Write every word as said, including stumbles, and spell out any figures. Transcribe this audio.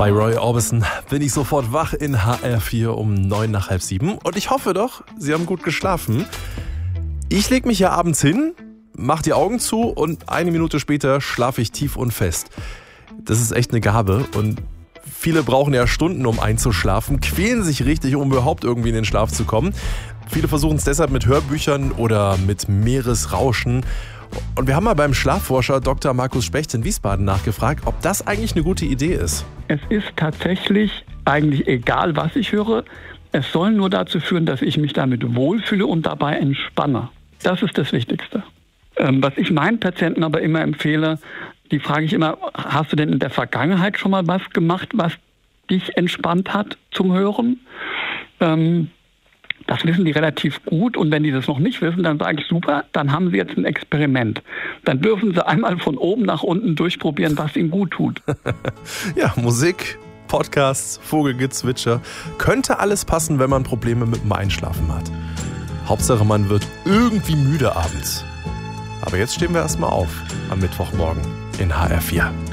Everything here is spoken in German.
Bei Roy Orbison bin ich sofort wach in H R vier um neun nach halb sieben. Und ich hoffe doch, Sie haben gut geschlafen. Ich leg mich ja abends hin, mach die Augen zu und eine Minute später schlafe ich tief und fest. Das ist echt eine Gabe und viele brauchen ja Stunden, um einzuschlafen, quälen sich richtig, um überhaupt irgendwie in den Schlaf zu kommen. Viele versuchen es deshalb mit Hörbüchern oder mit Meeresrauschen. Und wir haben mal beim Schlafforscher Doktor Markus Specht in Wiesbaden nachgefragt, ob das eigentlich eine gute Idee ist. Es ist tatsächlich eigentlich egal, was ich höre. Es soll nur dazu führen, dass ich mich damit wohlfühle und dabei entspanne. Das ist das Wichtigste. Ähm, was ich meinen Patienten aber immer empfehle, die frage ich immer, hast du denn in der Vergangenheit schon mal was gemacht, was dich entspannt hat zum Hören? Ähm, das wissen die relativ gut und wenn die das noch nicht wissen, dann sage ich, super, dann haben sie jetzt ein Experiment. Dann dürfen sie einmal von oben nach unten durchprobieren, was ihnen gut tut. Ja, Musik, Podcasts, Vogelgezwitscher, könnte alles passen, wenn man Probleme mit dem Einschlafen hat. Hauptsache, man wird irgendwie müde abends. Aber jetzt stehen wir erstmal auf am Mittwochmorgen in H R vier.